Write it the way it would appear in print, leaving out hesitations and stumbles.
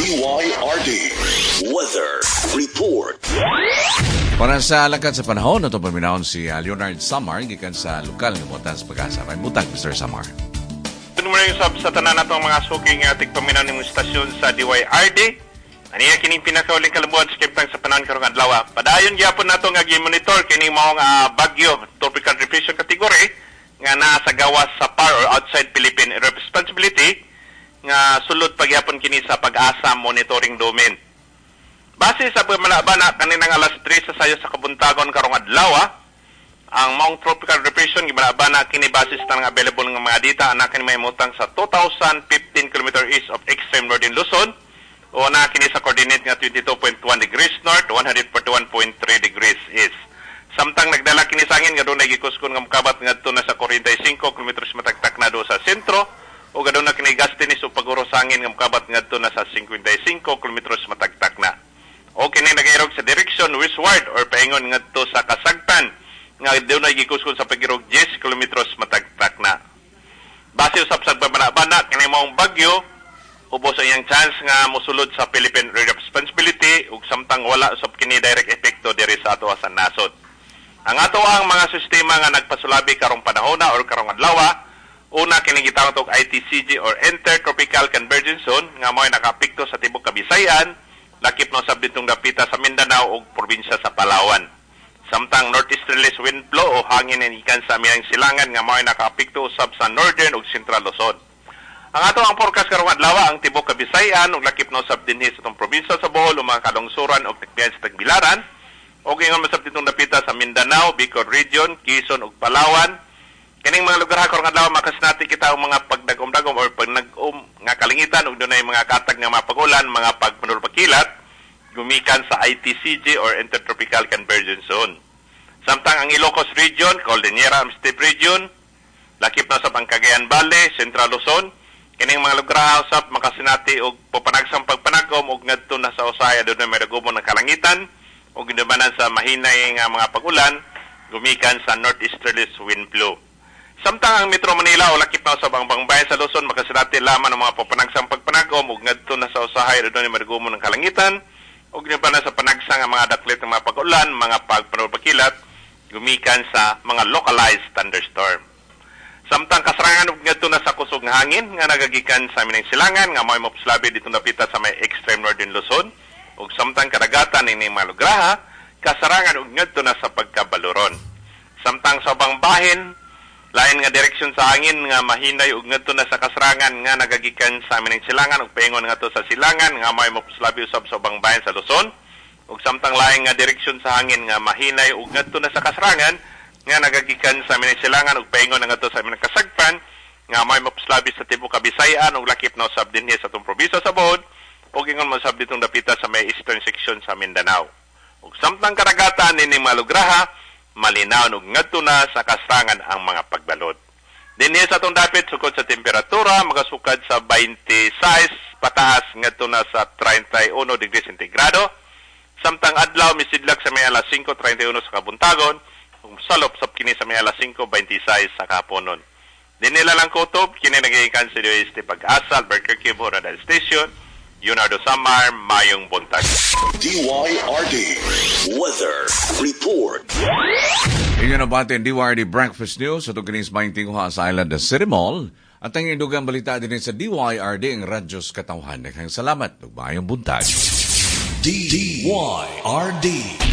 DYRD Weather Report. Para sa lakad sa panahon, ito paminahon si Leonard Samar, gikan sa lokal ng Butang sa Pag-asa. May butang, Mr. Samar. Ito naman yung sa tanan na itong mga suking tigpaminaw ng istasyon sa DYRD. Aniya kining pinakauling kalabuan sa kiptang sa panahon karong adlaw. Padayon gyapon nato nga gi-monitor kining maong bagyo, tropical depression category nga naa sa gawas sa PAR or outside Philippine responsibility nga sulod pagyapon kini sa Pag-asa monitoring domain. Base sa pagmalabana kaninang alas 3 sa sayo sa kabuntagon karong adlaw, ang maong tropical depression gimalabana kini base sa tanang available nga mga data ana kini mahimutang sa 2,015 km east of extreme northern Luzon o na kini sa coordinate nga 22.1 degrees north, 141.3 degrees east. Samtang nagdala kini sa hangin nga doon nagikuskon nga mukabat ngadto na sa 45 km matagtak na do sa sentro o gadon na kini gastinis o paguro sa hangin nga mukabat ngadto na sa 55 km matagtak na. O kini nagairog sa direksyon westward or paingon ngadto sa Kasagpan nga doon nagikuskon sa pagirog 10 km matagtak na. Base usab sa pagbalabana kini maong bagyo ubos ang iyang chance nga mosulod sa Philippine responsibility ug samtang wala usab kini direct epekto diri sa ato sa nasod. Ang ato ang mga sistema nga nagpasulabi karong panahon or karong adlaw, una kini gitawag og ITCG or Intertropical Convergence Zone nga mo'y nakaapekto sa tibuok Kabisayan, lakip no sab ditong dapita sa Mindanao ug probinsya sa Palawan. Samtang northeasterly wind flow o hangin ikan sa amihang silangan nga mo'y nakaapekto usab sa northern ug central Luzon. Ang ato ang forecast karong adlaw ang tibuok Kabisayan ug lakip no sab dinhi sa tong probinsya sa Bohol ug mga kalungsuran ug tikbiyan sa Tagbilaran ug ingon masab ditong dapita sa Mindanao, Bicol Region, Quezon ug Palawan. Kining mga lugar karong adlaw makasnati kita og mga pagdagom-dagom or pagnag-um nga kalingitan ug dunay mga katag nga mapagulan, mga pagpanulpakilat gumikan sa ITCG or Intertropical Convergence Zone. Samtang ang Ilocos Region, Cordillera Steppe Region, lakip na sa Cagayan Valley, Central Luzon, kining mga lugar usab makasinati og popanagsang pagpanagom ug ngadto na sa usaya dunay may dagomon ng kalangitan ug ginubanan sa mahinay nga mga pagulan gumikan sa northeasterly wind flow. Samtang ang Metro Manila o lakip na usab ang bangbayan sa Luzon makasinati lamang ang mga popanagsang pagpanagom ug ngadto na sa usahay dunay may dagomon ng kalangitan ug ginubanan sa panagsang nga mga daklit ng mga pagulan, mga pagpanulpakilat gumikan sa mga localized thunderstorm. Samtang kasarangan ug ngadto na sa kusog nga hangin nga nagagikan sa aminang silangan nga mo'y mopuslabi dito napita sa may extreme northern Luzon ug samtang kadagatan ini mga lugraha kasarangan ug ngadto na sa pagkabaluron. Samtang sa ubang bahin lain nga direksyon sa hangin nga mahinay ug ngadto na sa kasarangan nga nagagikan sa aminang silangan ug paingon ngadto sa silangan nga mo'y mopuslabi usab sa ubang bahin sa Luzon ug samtang lain nga direksyon sa hangin nga mahinay ug ngadto na sa kasarangan nga nagagikan sa aminang silangan ug paingon ngadto sa aminang Kasagpan nga may mapuslabi sa tibuok Kabisayan ug lakip na usab dinhi sa atong probinsya sa Bohol ug ingon man sab ditong dapita sa may eastern section sa Mindanao. Ug samtang karagatan nining mga lugraha malinaw ug ngadto na sa kasarangan ang mga pagbalod. Dinhi sa atong dapit sukod sa temperatura magasukad sa 26 pataas ngadto na sa 31 degrees sentigrado. Samtang adlaw misidlak sa may alas 5:31 sa kabuntagon ug salop sab kini sa may alas 5:26 sa kahaponon. Dinhi lang kutob kini nagikan sa DOST Pag-asa, Albuquerque, Radar Station. Leonardo Samar, mayong buntag. DYRD Weather Report. Inyo na ba ang DYRD Breakfast News sa tuginis mainting sa Island City Mall at ang indugang balita din sa DYRD ang Radyos Katawhan. Salamat. Mayong buntag. DYRD